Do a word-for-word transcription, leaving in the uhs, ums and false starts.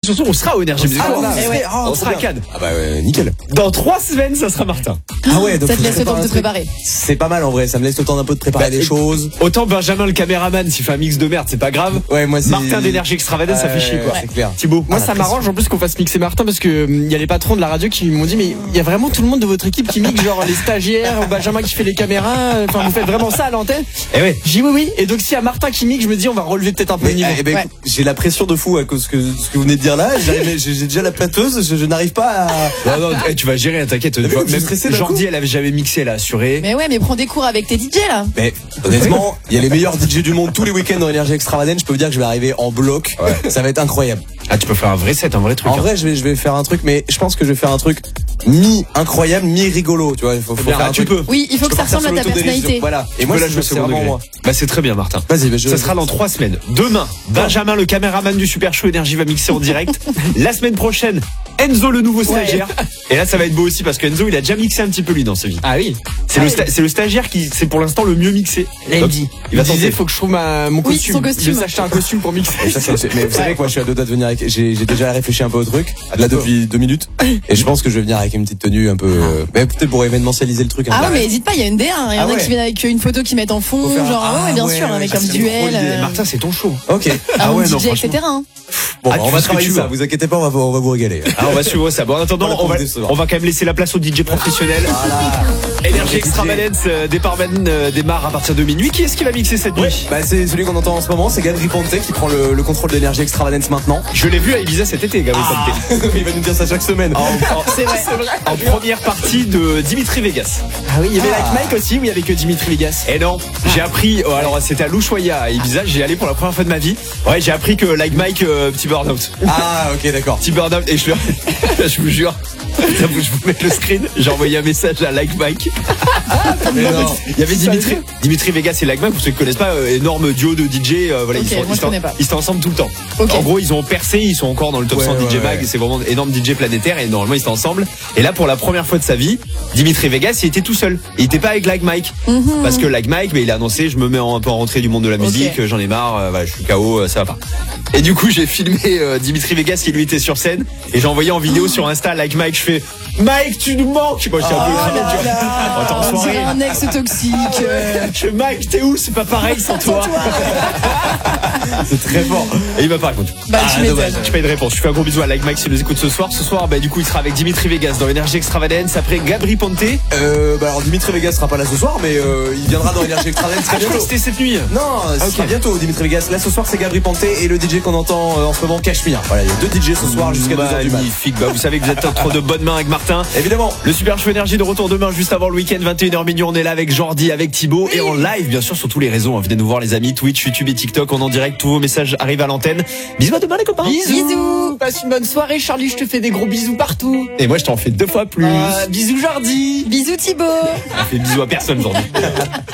surtout on sera au Énergie Music Ah, Awards. on, Eh ouais. ah, on sera à Cannes. Ah bah ouais, nickel. Dans trois semaines, ça sera Martin. Ah ouais, donc Ça te faut laisse le temps de te préparer un préparer. truc. C'est pas mal en vrai, ça me laisse le temps d'un peu de préparer Bah, des et- choses. Autant Benjamin le caméraman, s'il fait un mix de merde, c'est pas grave. Ouais, moi c'est Martin d'énergie extravagante, ça fait chier quoi. C'est clair. Thibaut. Moi, Ah, ça la m'arrange en plus qu'on fasse mixer Martin parce que hum, il y a les patrons de la radio qui m'ont dit mais il y a vraiment tout le monde de votre équipe qui mixe, genre les stagiaires, Benjamin qui fait les caméras. euh, Enfin, vous faites vraiment ça à l'antenne. Eh ouais. J'ai dit oui, oui. Et donc, s'il y a Martin qui mixe, je me dis on va relever peut-être un peu Mais, le niveau. eh ben, Ouais. écoute, j'ai la pression de fou à cause que ce que vous venez de dire là. J'arrive- J'ai j'ai déjà la plâteuse, je, je n'arrive pas à. Non, non, eh, tu vas gérer, hein, t'inquiète. vu, je suis Même stressé d'un Jordi, elle avait jamais mixé, elle a assuré. Mais ouais, mais prends des cours avec tes D J là. Mais honnêtement, il y a les meilleurs D J du monde tous les week-ends dans l'énergie extravagante. Je peux vous dire que je vais arriver en bloc. Ça va être incroyable. Ah, tu peux faire un vrai set, un vrai truc. En hein. vrai, je vais, je vais faire un truc, mais je pense que je vais faire un truc mi incroyable, mi rigolo. Tu vois, il faut, faut Bien, faire ah, un tu truc. peux. Oui, il faut Je que peux ça partir ressemble à sur ta l'autodérision. personnalité. Voilà. Et Et moi, moi, là, c'est je veux c'est second vraiment degré. moi. Bah, c'est très bien, Martin. Vas-y, bah, je. Ça sera dans trois semaines. Demain, Benjamin, le caméraman du Super Show Énergie, va mixer en direct. La semaine prochaine, Enzo, le nouveau stagiaire. Et là, ça va être beau aussi parce que Enzo, il a déjà mixé un petit peu lui dans sa vie. Ah oui. C'est le, sta- c'est le stagiaire qui, c'est pour l'instant le mieux mixé. Là, il Donc, dit. il va Il disait tenter. faut que je trouve ma, mon Oui, costume. son costume. Il veut s'acheter un costume pour mixer. Et ça, ça, c'est- mais vous savez quoi, je suis à deux doigts de venir avec. J'ai j'ai déjà réfléchi un peu au truc, là depuis deux minutes, et je pense que je vais venir avec une petite tenue un peu. euh, Mais peut-être pour événementialiser le truc. un Ah peu. ouais, mais hésite pas, il y a une D un. Il y en Ah a ouais. qui viennent avec une photo qui mettent en fond, Faut faire un- genre, Ah ouais, bien ouais, sûr, ouais, avec ça, un c'est duel. trop l'idée. euh, Martin, c'est ton show. Ok. un Ah ouais, non, D J, et franchement. cetera. hein. Bon, Ah, bah, tu on va fais ce que travailler tu ça. veux. Vous inquiétez pas, on va, on va vous régaler. Ah, on va suivre ça. Bon, en attendant, Voilà, on va, pour vous décevoir. on va quand même laisser la place au D J professionnel. Énergie Extravagance, euh, Départment euh, démarre à partir de minuit. Qui est-ce qui va mixer cette nuit? Bah, c'est celui qu'on entend en ce moment, c'est Gabri Ponte qui prend le, le contrôle d'énergie extravagance maintenant. Je l'ai vu à Ibiza cet été, Gabriel Ponte. Il va nous dire ça chaque semaine. En, en- C'est vrai. en première partie de Dimitri Vegas. Ah oui, il y avait Ah. Like Mike aussi où il y avait que Dimitri Vegas. Et non, j'ai appris, oh, alors c'était à L'Ushuaïa à Ibiza, j'ai allé pour la première fois de ma vie. Ouais, j'ai appris que Like Mike, euh, petit burn-out. Ah, ok, d'accord. Petit burn-out, et je, le- je vous jure, je vous mets le screen, j'ai envoyé un message à Like Mike. Mais non. Il y avait Dimitri, Dimitri Vegas et Like Mike, pour ceux qui connaissent pas, euh, énorme duo de D J, euh, voilà, Ok, ils, sont, moi, ils, je sont, connais pas. ils sont ensemble tout le temps. Ok. En gros, ils ont percé, ils sont encore dans le top Ouais, cent D J ouais, Mag, ouais. c'est vraiment énorme D J planétaire, et normalement ils étaient ensemble. Et là, pour la première fois de sa vie, Dimitri Vegas, il était tout seul. Il était pas avec Like Mike. Parce que Like Mike, mais il a annoncé, je me mets en- un peu en rentrée du monde de la musique, Ok. j'en ai marre, euh, voilà, je suis K O, euh, ça va pas. Et du coup, j'ai filmé euh, Dimitri Vegas qui lui était sur scène, et j'ai envoyé en vidéo sur Insta Like Mike, je fais Mike, tu nous manques. Moi, je suis un peu écrit, tu vois. On était en On soirée. dirait un ex toxique. euh. Je fais Mike, t'es où? C'est pas pareil sans toi. C'est très fort. Et il m'a pas répondu. Bah, tu dommage. m'étonnes. J'ai pas eu de réponse. Je fais un gros bisou à Like Mike s'il nous écoute ce soir. Ce soir, bah, du coup, il sera avec Dimitri Vegas dans Énergie Extravagance. Après, Gabri Ponte. Euh, bah alors Dimitri Vegas sera pas là ce soir, mais euh, il viendra dans l'énergie extravagance très Je crois bientôt. que c'était cette nuit. Non, ce ok. sera bientôt Dimitri Vegas. Là ce soir c'est Gabri Ponte et le D J qu'on entend euh, en ce moment Cachemire. Voilà, il y a deux D J ce soir jusqu'à deux heures du mat. Magnifique. Bah, vous savez que vous êtes entre de bonnes mains avec Martin. Évidemment. Le Super Show Énergie de retour demain, juste avant le week-end, vingt et une heures minuit. On est là avec Jordi, avec Thibaut et en live, bien sûr, sur tous les réseaux. Venez nous voir, les amis. Twitch, YouTube et TikTok. On est en direct. Tous vos messages arrivent à l'antenne. Bisous à demain, les copains. Bisous. Passe une bonne soirée, Charlie. Je te fais des gros bisous partout. Et moi, je t'en fais deux fois plus. Euh, bisous, Jordi. Bisous Thibaut. On fait bisous à personne aujourd'hui.